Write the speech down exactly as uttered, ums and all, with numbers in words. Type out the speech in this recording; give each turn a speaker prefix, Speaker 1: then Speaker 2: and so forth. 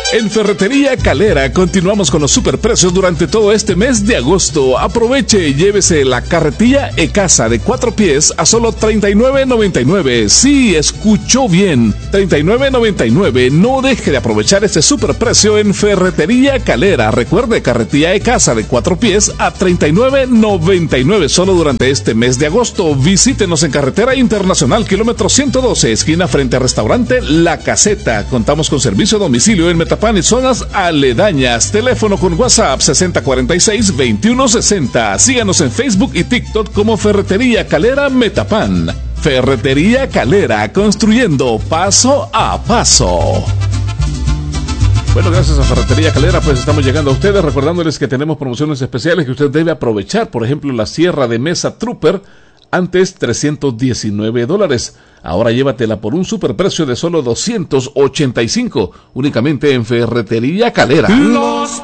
Speaker 1: En Ferretería Calera continuamos con los superprecios durante todo este mes de agosto. Aproveche y llévese la carretilla E-Casa de cuatro pies a solo treinta y nueve noventa y nueve. Sí, escuchó bien, treinta y nueve noventa y nueve. No deje de aprovechar este superprecio en Ferretería Calera. Recuerde, carretilla E-Casa de cuatro pies a treinta y nueve noventa y nueve solo durante este mes de agosto. Visítenos en Carretera Internacional, kilómetro ciento doce, esquina frente al restaurante La Caseta. Contamos con servicio a domicilio en Metapán y zonas aledañas. Teléfono con WhatsApp sesenta cuarenta y seis veintiuno sesenta. Síganos en Facebook y TikTok como Ferretería Calera Metapán. Ferretería Calera, construyendo paso a paso. Bueno, gracias a Ferretería Calera, pues estamos llegando a ustedes recordándoles que tenemos promociones especiales que usted debe aprovechar. Por ejemplo, la sierra de mesa Trooper, antes trescientos diecinueve dólares. Ahora llévatela por un superprecio de solo doscientos ochenta y cinco, únicamente en Ferretería Calera.
Speaker 2: Los